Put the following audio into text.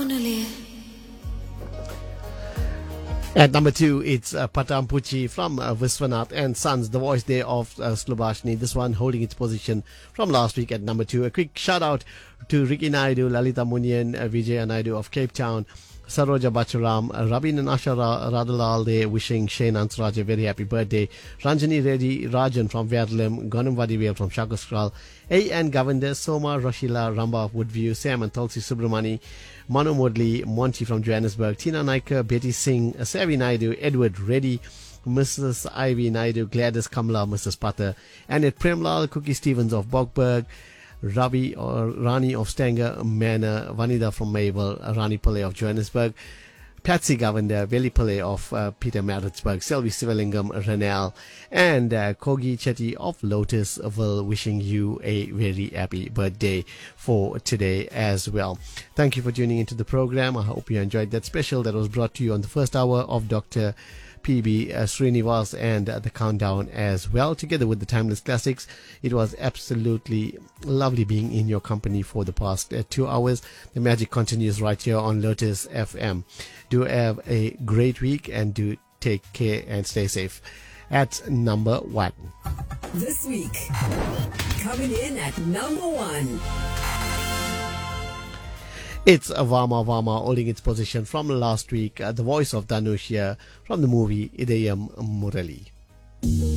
Tonale. At number 2, it's Patampuchi from Viswanath and Sons, the voice there of Slubhashini. This one holding its position from last week at number 2. A quick shout out to Ricky Naidu, Lalita Munian, Vijay Naidu of Cape Town, Saroja Bacharam, Rabin and Asha Radhalal, they wishing Shane Ansraj a very happy birthday. Ranjani Reddy Rajan from Verlem, Gonam Vadivel from Shakuskral, A.N. Govender, Soma Roshila Ramba of Woodview, Sam and Tulsi Subramani, Manu Modley, Monty from Johannesburg, Tina Naika, Betty Singh, Savi Naidu, Edward Reddy, Mrs. Ivy Naidu, Gladys Kamla, Mrs. Patter, and at Premlal, Cookie Stevens of Bogberg, Ravi or Rani of Stanger Manor, Vanida from Mabel, Rani Pillay of Johannesburg, Patsy Govender, Veli Pillay of Peter Maritzburg, Selvi Sivalingam, Renal, and Kogi Chetty of Lotusville, wishing you a very happy birthday for today as well. Thank you for tuning into the program. I hope you enjoyed that special that was brought to you on the first hour of Dr. PB Srinivas and the countdown as well, together with the timeless classics. It was absolutely lovely being in your company for the past 2 hours. The magic continues right here on Lotus FM. Do have a great week and do take care and stay safe. At number 1. This week, coming in at number 1. It's Vama Vama holding its position from last week. The voice of Dhanush here from the movie Idayam Murali.